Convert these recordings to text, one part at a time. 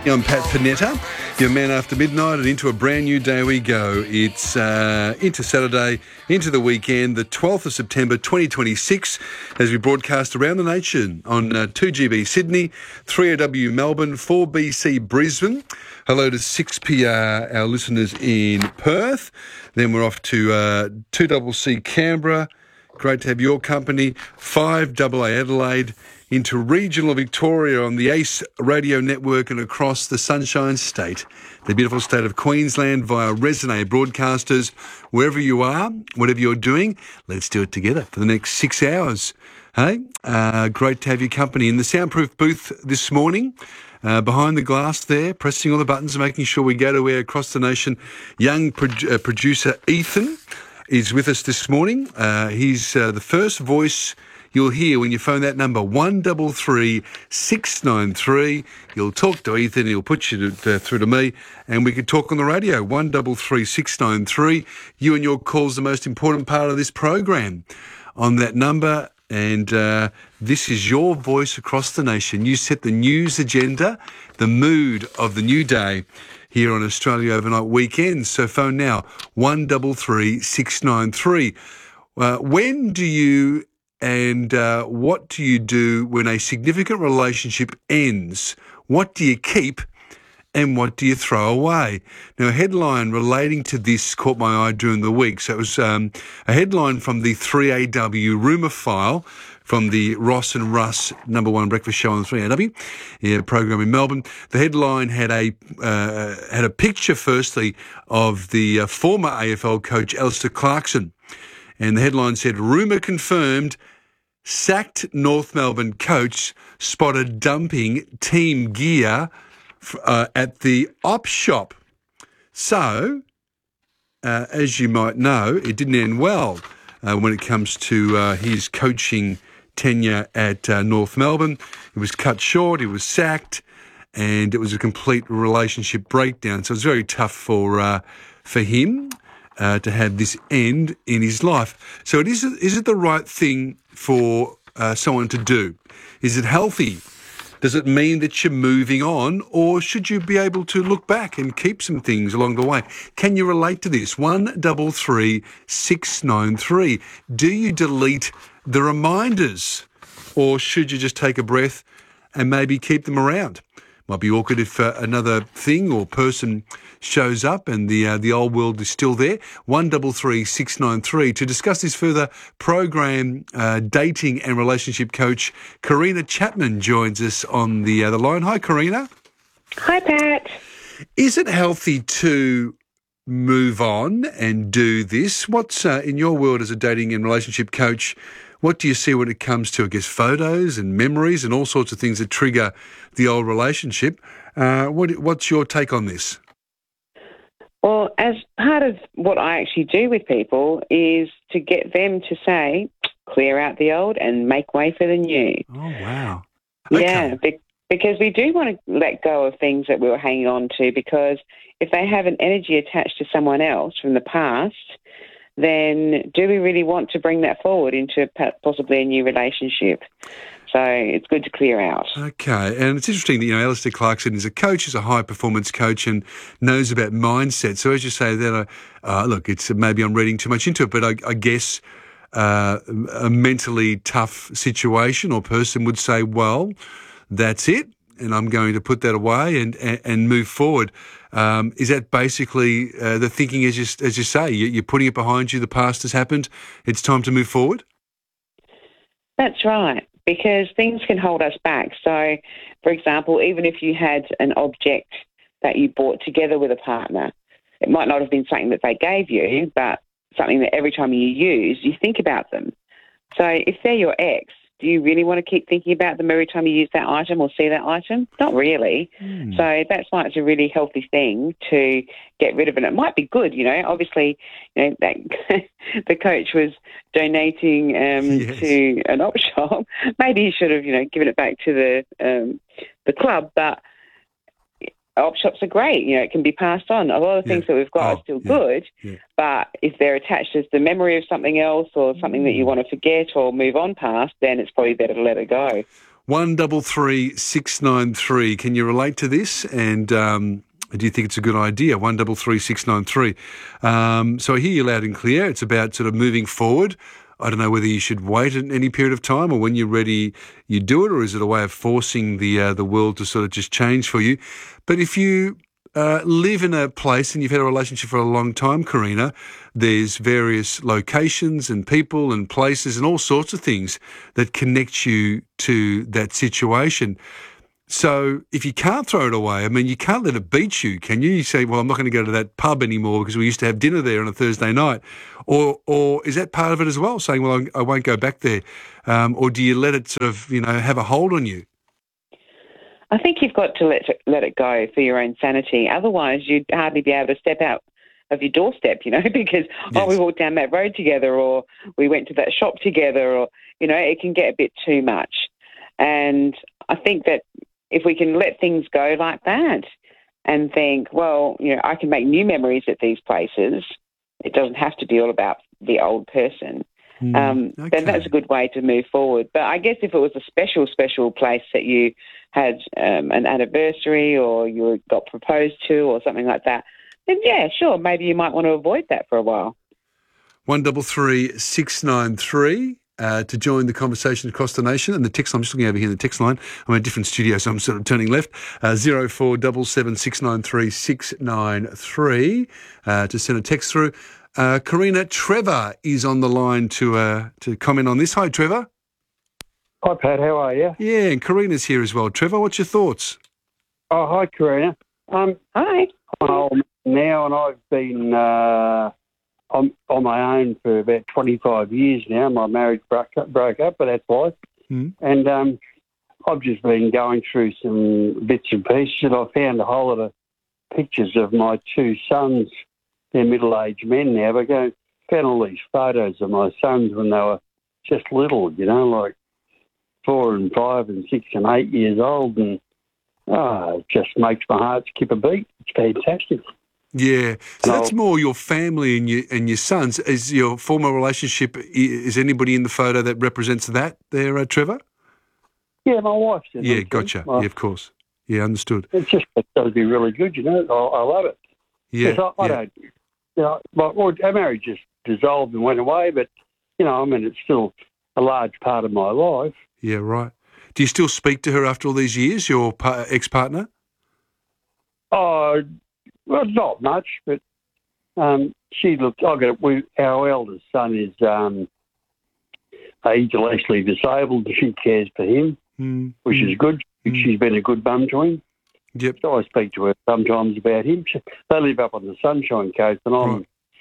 I'm Pat Panetta, your man after midnight, and into a brand new day we go. It's into Saturday, into the weekend, the 12th of September 2026, as we broadcast around the nation on 2GB Sydney, 3AW Melbourne, 4BC Brisbane. Hello to 6PR, our listeners in Perth. Then we're off to 2CC Canberra. Great to have your company. 5AA Adelaide, into regional Victoria on the ACE radio network and across the Sunshine State, the beautiful state of Queensland, via Resonate Broadcasters. Wherever you are, whatever you're doing, let's do it together for the next 6 hours. Hey, great to have your company in the soundproof booth this morning. Behind the glass there, pressing all the buttons and making sure we go to air across the nation. Young producer Ethan is with us this morning. He's the first voice you'll hear when you phone that number, 133 693. You'll talk to Ethan, he'll put you through to me, and we could talk on the radio, 133 693. You and your call's the most important part of this program on that number, and this is your voice across the nation. You set the news agenda, the mood of the new day here on Australia Overnight Weekends. So phone now, 133 693. When do you and what do you do when a significant relationship ends? What do you keep and what do you throw away? Now, a headline relating to this caught my eye during the week. So it was a headline from the 3AW rumour file from the Ross and Russ #1 breakfast show on 3AW program in Melbourne. The headline had a picture, firstly, of the former AFL coach Alistair Clarkson. And the headline said, rumour confirmed, sacked North Melbourne coach spotted dumping team gear at the op shop. So, as you might know, it didn't end well when it comes to his coaching tenure at North Melbourne. It was cut short, he was sacked, and it was a complete relationship breakdown. So it was very tough for him to have this end in his life. So is it the right thing for someone to do? Is it healthy? Does it mean that you're moving on, or should you be able to look back and keep some things along the way? Can you relate to this? 133 693. Do you delete the reminders, or should you just take a breath and maybe keep them around? Might be awkward if another thing or person shows up and the old world is still there. 133 693. To discuss this further, program dating and relationship coach Karina Chapman joins us on the line. Hi, Karina. Hi, Pat. Is it healthy to move on and do this? What's in your world as a dating and relationship coach? What do you see when it comes to, I guess, photos and memories and all sorts of things that trigger the old relationship? What's your take on this? Well, as part of what I actually do with people is to get them to say, clear out the old and make way for the new. Oh, wow. Okay. Yeah, because we do want to let go of things that we were hanging on to, because if they have an energy attached to someone else from the past, then do we really want to bring that forward into possibly a new relationship? So it's good to clear out. Okay, and it's interesting that, Alistair Clarkson is a coach, is a high-performance coach and knows about mindset. So as you say that, look, it's maybe I'm reading too much into it, but I guess a mentally tough situation or person would say, well, that's it, and I'm going to put that away and move forward. Is that basically the thinking, as you say, you're putting it behind you, the past has happened, it's time to move forward? That's right, because things can hold us back. So, for example, even if you had an object that you bought together with a partner, it might not have been something that they gave you, but something that every time you use, you think about them. So if they're your ex, do you really want to keep thinking about them every time you use that item or see that item? Not really. So that's why it's a really healthy thing to get rid of it. It might be good, obviously, that the coach was donating to an op shop. Maybe he should have, given it back to the club, but op shops are great. It can be passed on. A lot of things that we've got are still good, but if they're attached as the memory of something else or something that you want to forget or move on past, then it's probably better to let it go. 133693. Can you relate to this? And do you think it's a good idea? 133693. So I hear you loud and clear. It's about sort of moving forward. I don't know whether you should wait at any period of time, or when you're ready, you do it, or is it a way of forcing the world to sort of just change for you? But if you live in a place and you've had a relationship for a long time, Karina, there's various locations and people and places and all sorts of things that connect you to that situation. So if you can't throw it away, I mean, you can't let it beat you, can you? You say, well, I'm not going to go to that pub anymore because we used to have dinner there on a Thursday night. Or is that part of it as well, saying, well, I won't go back there? Or do you let it sort of, have a hold on you? I think you've got to let it go for your own sanity. Otherwise, you'd hardly be able to step out of your doorstep, because, Yes. we walked down that road together, or we went to that shop together, or, it can get a bit too much. And I think that if we can let things go like that and think, well, I can make new memories at these places, it doesn't have to be all about the old person. Then that's a good way to move forward. But I guess if it was a special place that you had an anniversary, or you got proposed to, or something like that, then yeah, sure, maybe you might want to avoid that for a while. 133693 to join the conversation across the nation. And the text, I'm just looking over here in the text line. I'm in a different studio, so I'm sort of turning left. 0477693693 to send a text through. Karina, Trevor is on the line to comment on this. Hi, Trevor. Hi, Pat. How are you? Yeah, and Karina's here as well. Trevor, what's your thoughts? Oh, hi, Karina. Hi. I'm old now, and I've been on my own for about 25 years now. My marriage broke up, but that's life. And I've just been going through some bits and pieces, and I found a whole lot of pictures of my two sons. They're middle-aged men now, but found all these photos of my sons when they were just little, like 4 and 5 and 6 and 8 years old, and it just makes my heart skip a beat. It's fantastic. Yeah, so that's more your family and your sons. Is your former relationship, is anybody in the photo that represents that there, Trevor? Yeah, my wife's in Yeah, them too. gotcha. Yeah, of course. Yeah, understood. It's just got to be really good, I love it. Yeah, I don't, our marriage just dissolved and went away, but, it's still a large part of my life. Yeah, right. Do you still speak to her after all these years, your ex-partner? Oh, well, not much, but she looks. Our eldest son is intellectually disabled, and she cares for him, which is good. She's been a good mum to him. Yep. So I speak to her sometimes about him. They live up on the Sunshine Coast, and I'm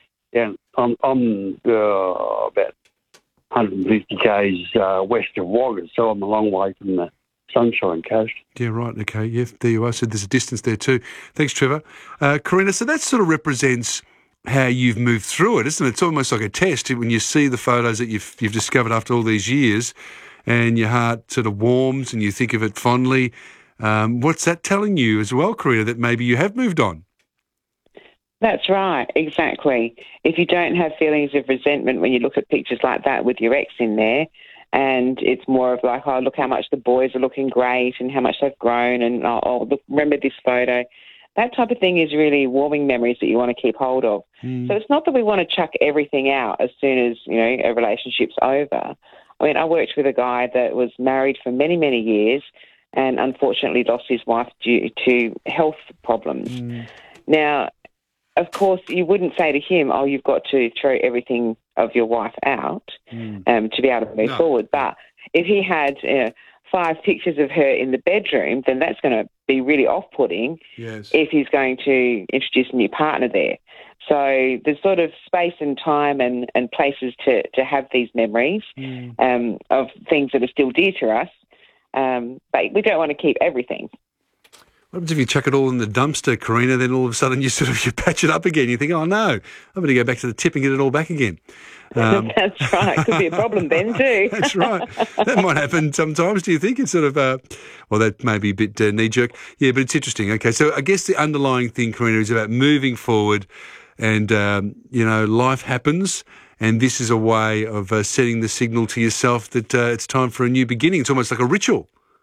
about 150 k's west of Wagga, so I'm a long way from the Sunshine Coast. Yeah, right. Okay. Yeah, there you are. So there's a distance there too. Thanks, Trevor. Karina, so that sort of represents how you've moved through it, isn't it? It's almost like a test when you see the photos that you've discovered after all these years, and your heart sort of warms and you think of it fondly. What's that telling you as well, Karina, that maybe you have moved on? That's right, exactly. If you don't have feelings of resentment when you look at pictures like that with your ex in there, and it's more of like, oh, look how much the boys are looking great and how much they've grown, and look, remember this photo. That type of thing is really warming memories that you want to keep hold of. So it's not that we want to chuck everything out as soon as, a relationship's over. I mean, I worked with a guy that was married for many, many years and unfortunately lost his wife due to health problems. Now, of course, you wouldn't say to him, oh, you've got to throw everything of your wife out to be able to move forward. But if he had 5 pictures of her in the bedroom, then that's going to be really off-putting if he's going to introduce a new partner there. So there's sort of space and time and places to have these memories of things that are still dear to us, but we don't want to keep everything. What happens if you chuck it all in the dumpster, Karina, then all of a sudden you patch it up again? You think, oh no, I'm going to go back to the tip and get it all back again. That's right. Could be a problem then too. That's right. That might happen sometimes. Do you think it's sort of, well, that may be a bit knee-jerk. Yeah, but it's interesting. Okay, so I guess the underlying thing, Karina, is about moving forward and, life happens. And this is a way of setting the signal to yourself that it's time for a new beginning. It's almost like a ritual.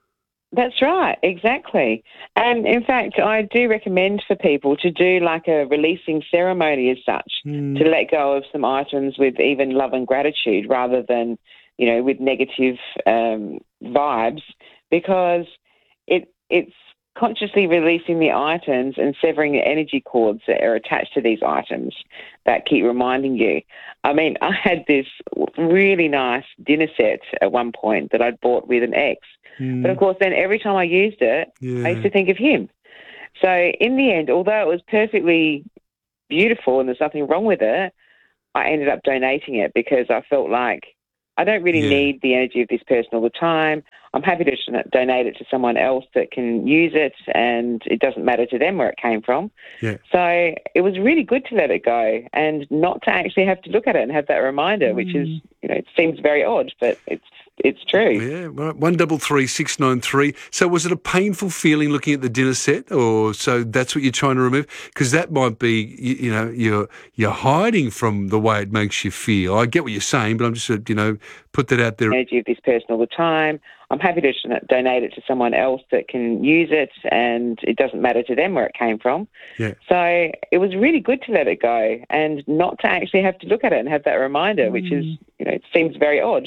That's right, exactly. And in fact, I do recommend for people to do like a releasing ceremony as such, to let go of some items with even love and gratitude rather than, with negative vibes, because it's consciously releasing the items and severing the energy cords that are attached to these items that keep reminding you. I mean, I had this really nice dinner set at one point that I'd bought with an ex. But, of course, then every time I used it, I used to think of him. So in the end, although it was perfectly beautiful and there's nothing wrong with it, I ended up donating it because I felt like I don't really need the energy of this person all the time. I'm happy to donate it to someone else that can use it, and it doesn't matter to them where it came from. Yeah. So it was really good to let it go and not to actually have to look at it and have that reminder, which is, it seems very odd, but it's true. Yeah, right. 133693. So was it a painful feeling looking at the dinner set, or so that's what you're trying to remove? Because that might be, you're hiding from the way it makes you feel. I get what you're saying, but I'm just, put that out there. Energy of this person all the time. I'm happy to donate it to someone else that can use it, and it doesn't matter to them where it came from. Yeah. So it was really good to let it go and not to actually have to look at it and have that reminder, which is, it seems very odd.